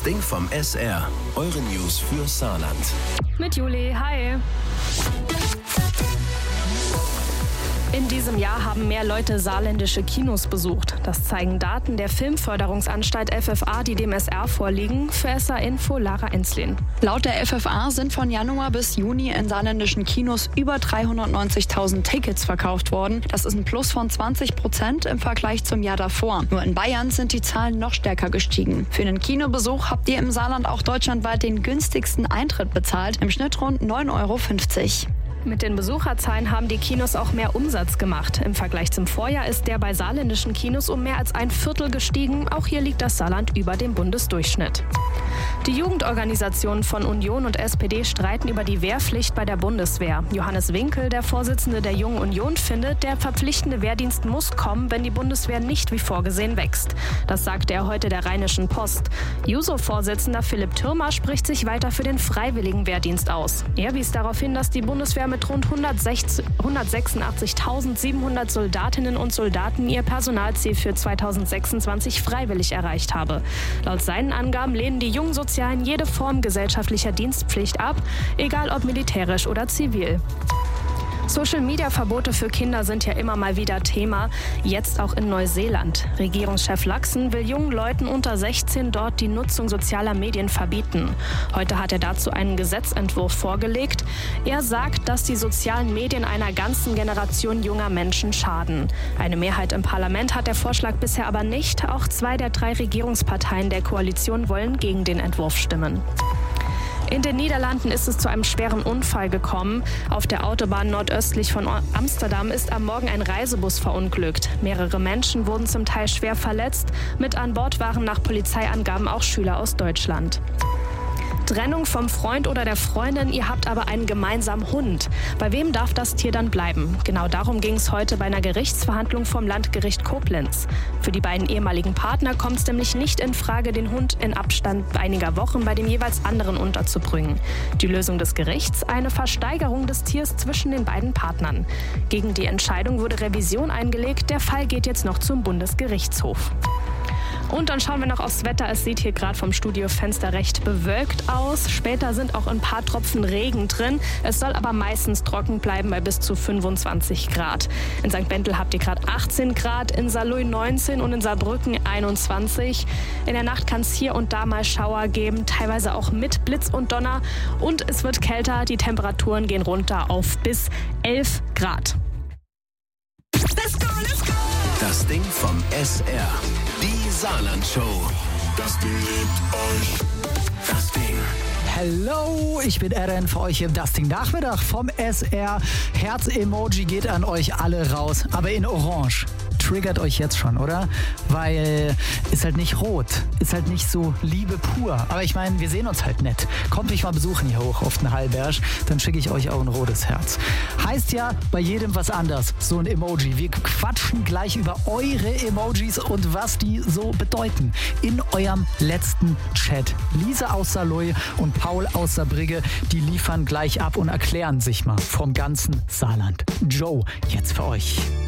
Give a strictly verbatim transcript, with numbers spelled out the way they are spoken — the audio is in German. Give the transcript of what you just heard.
Ding vom S R. Eure News für Saarland. Mit Juli, hi. In diesem Jahr haben mehr Leute saarländische Kinos besucht. Das zeigen Daten der Filmförderungsanstalt F F A, die dem S R vorliegen. Für S R Info Lara Enzlin. Laut der F F A sind von Januar bis Juni in saarländischen Kinos über dreihundertneunzigtausend Tickets verkauft worden. Das ist ein Plus von zwanzig Prozent im Vergleich zum Jahr davor. Nur in Bayern sind die Zahlen noch stärker gestiegen. Für einen Kinobesuch habt ihr im Saarland auch deutschlandweit den günstigsten Eintritt bezahlt. Im Schnitt rund neun Euro fünfzig. Mit den Besucherzahlen haben die Kinos auch mehr Umsatz gemacht. Im Vergleich zum Vorjahr ist der bei saarländischen Kinos um mehr als ein Viertel gestiegen. Auch hier liegt das Saarland über dem Bundesdurchschnitt. Die Jugendorganisationen von Union und S P D streiten über die Wehrpflicht bei der Bundeswehr. Johannes Winkel, der Vorsitzende der Jungen Union, findet, der verpflichtende Wehrdienst muss kommen, wenn die Bundeswehr nicht wie vorgesehen wächst. Das sagte er heute der Rheinischen Post. Juso-Vorsitzender Philipp Thürmer spricht sich weiter für den freiwilligen Wehrdienst aus. Er wies darauf hin, dass die Bundeswehr mit rund hundertsechsundachtzigtausendsiebenhundert Soldatinnen und Soldaten ihr Personalziel für zweitausendsechsundzwanzig freiwillig erreicht habe. Laut seinen Angaben lehnen die jungen Sozialen jede Form gesellschaftlicher Dienstpflicht ab, egal ob militärisch oder zivil. Social-Media-Verbote für Kinder sind ja immer mal wieder Thema, jetzt auch in Neuseeland. Regierungschef Luxon will jungen Leuten unter sechzehn dort die Nutzung sozialer Medien verbieten. Heute hat er dazu einen Gesetzentwurf vorgelegt. Er sagt, dass die sozialen Medien einer ganzen Generation junger Menschen schaden. Eine Mehrheit im Parlament hat der Vorschlag bisher aber nicht. Auch zwei der drei Regierungsparteien der Koalition wollen gegen den Entwurf stimmen. In den Niederlanden ist es zu einem schweren Unfall gekommen. Auf der Autobahn nordöstlich von Amsterdam ist am Morgen ein Reisebus verunglückt. Mehrere Menschen wurden zum Teil schwer verletzt. Mit an Bord waren nach Polizeiangaben auch Schüler aus Deutschland. Trennung vom Freund oder der Freundin, ihr habt aber einen gemeinsamen Hund. Bei wem darf das Tier dann bleiben? Genau darum ging es heute bei einer Gerichtsverhandlung vom Landgericht Koblenz. Für die beiden ehemaligen Partner kommt es nämlich nicht in Frage, den Hund in Abstand einiger Wochen bei dem jeweils anderen unterzubringen. Die Lösung des Gerichts? Eine Versteigerung des Tiers zwischen den beiden Partnern. Gegen die Entscheidung wurde Revision eingelegt. Der Fall geht jetzt noch zum Bundesgerichtshof. Und dann schauen wir noch aufs Wetter. Es sieht hier gerade vom Studiofenster recht bewölkt aus. Später sind auch ein paar Tropfen Regen drin. Es soll aber meistens trocken bleiben bei bis zu fünfundzwanzig Grad. In Sankt Bentel habt ihr gerade achtzehn Grad, in Saarlouis neunzehn und in Saarbrücken einundzwanzig. In der Nacht kann es hier und da mal Schauer geben, teilweise auch mit Blitz und Donner. Und es wird kälter. Die Temperaturen gehen runter auf bis elf Grad. Let's go, let's go. Das Ding vom S R. Die Saarland-Show. Das Ding liebt euch. Das Ding. Hello, ich bin Eren für euch im Das Ding Nachmittag vom S R. Herz-Emoji geht an euch alle raus, aber in Orange. Triggert euch jetzt schon, oder? Weil ist halt nicht rot, ist halt nicht so Liebe pur. Aber ich meine, wir sehen uns halt nett. Kommt mich mal besuchen hier hoch auf den Hallberg, dann schicke ich euch auch ein rotes Herz. Heißt ja bei jedem was anders, so ein Emoji. Wir quatschen gleich über eure Emojis und was die so bedeuten. In eurem letzten Chat. Lisa aus Saarlouis und Paul aus Saarbrügge, die liefern gleich ab und erklären sich mal vom ganzen Saarland. Joe, jetzt für euch.